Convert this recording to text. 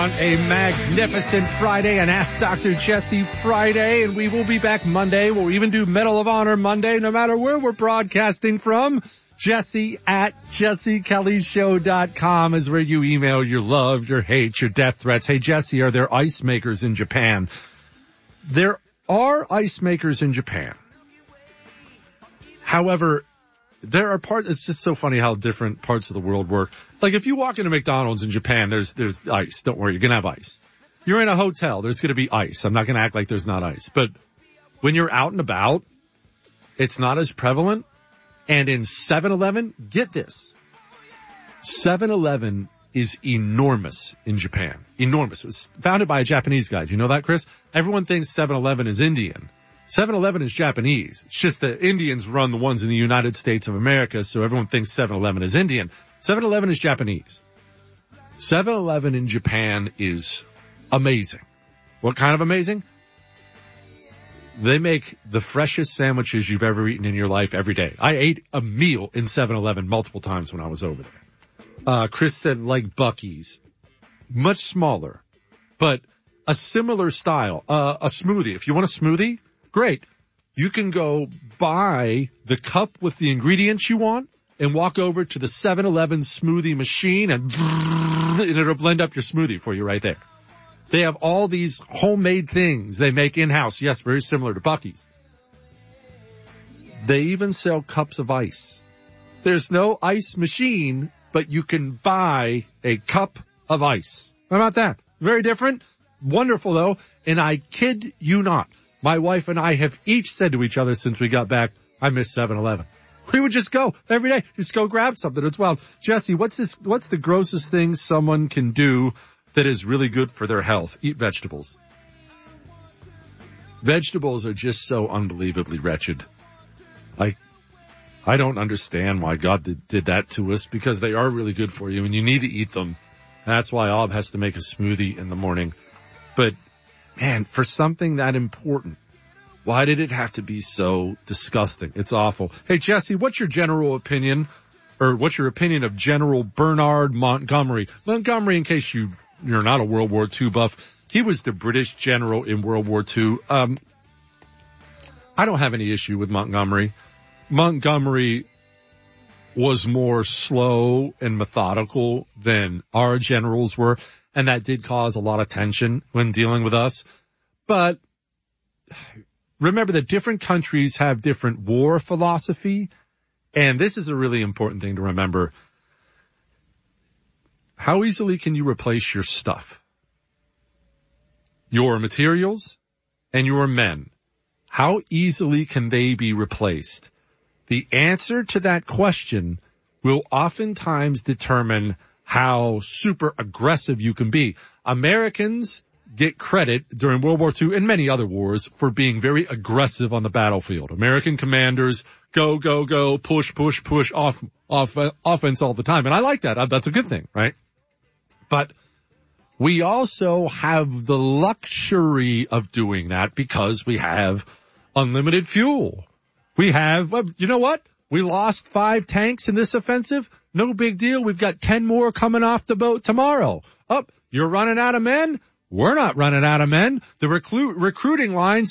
On a magnificent Friday, an Ask Dr. Jesse Friday, and we will be back Monday. We'll even do Medal of Honor Monday, no matter where we're broadcasting from. Jesse at JesseKellyShow.com is where you email your love, your hate, your death threats. Hey, Jesse, are there ice makers in Japan? There are ice makers in Japan. However, there are parts, it's just so funny how different parts of the world work. Like if you walk into McDonald's in Japan, there's ice. Don't worry, you're going to have ice. You're in a hotel, there's going to be ice. I'm not going to act like there's not ice. But when you're out and about, it's not as prevalent. And in 7-Eleven, get this, 7-Eleven is enormous in Japan. Enormous. It was founded by a Japanese guy. Do you know that, Chris? Everyone thinks 7-Eleven is Indian. 7-Eleven is Japanese. It's just that Indians run the ones in the United States of America, so everyone thinks 7-Eleven is Indian. 7-Eleven is Japanese. 7-Eleven in Japan is amazing. What kind of amazing? They make the freshest sandwiches you've ever eaten in your life every day. I ate a meal in 7-Eleven multiple times when I was over there. Chris said like Buc-ee's. Much smaller, but a similar style. A smoothie. If you want a smoothie, great. You can go buy the cup with the ingredients you want and walk over to the 7-Eleven smoothie machine and it'll blend up your smoothie for you right there. They have all these homemade things they make in-house. Yes, very similar to Buc-ee's. They even sell cups of ice. There's no ice machine, but you can buy a cup of ice. How about that? Very different. Wonderful, though. And I kid you not. My wife and I have each said to each other since we got back, I miss 7-Eleven. We would just go every day. Just go grab something. It's wild. Jesse, what's the grossest thing someone can do that is really good for their health? Eat vegetables. Vegetables are just so unbelievably wretched. I don't understand why God did that to us, because they are really good for you and you need to eat them. That's why Ob has to make a smoothie in the morning. But man, for something that important, why did it have to be so disgusting? It's awful. Hey, Jesse, what's your general opinion, or what's your opinion of General Bernard Montgomery? Montgomery, in case you're not a World War II buff, he was the British general in World War II. I don't have any issue with Montgomery. Montgomery was more slow and methodical than our generals were, and that did cause a lot of tension when dealing with us. But remember that different countries have different war philosophy, and this is a really important thing to remember. How easily can you replace your stuff? Your materials and your men. How easily can they be replaced? The answer to that question will oftentimes determine how super aggressive you can be. Americans get credit during World War II and many other wars for being very aggressive on the battlefield. American commanders go, push, offense all the time. And I like that. That's a good thing, right? But we also have the luxury of doing that because we have unlimited fuel. We have, you know what? We lost 5 tanks in this offensive. No big deal. We've got 10 more coming off the boat tomorrow. You're running out of men? We're not running out of men. The recruiting lines